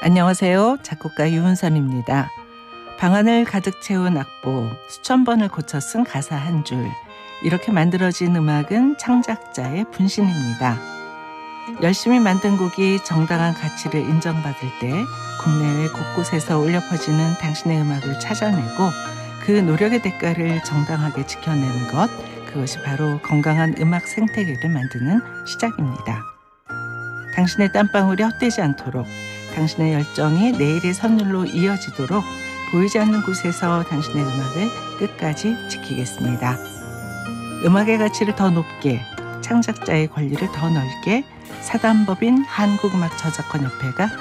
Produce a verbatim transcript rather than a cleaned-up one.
안녕하세요. 작곡가 유은선입니다. 방안을 가득 채운 악보, 수천 번을 고쳐 쓴 가사 한 줄, 이렇게 만들어진 음악은 창작자의 분신입니다. 열심히 만든 곡이 정당한 가치를 인정받을 때 국내외 곳곳에서 울려 퍼지는 당신의 음악을 찾아내고 그 노력의 대가를 정당하게 지켜내는 것, 그것이 바로 건강한 음악 생태계를 만드는 시작입니다. 당신의 땀방울이 헛되지 않도록, 당신의 열정이 내일의 선율로 이어지도록 보이지 않는 곳에서 당신의 음악을 끝까지 지키겠습니다. 음악의 가치를 더 높게, 창작자의 권리를 더 넓게 사단법인 한국음악저작권협회가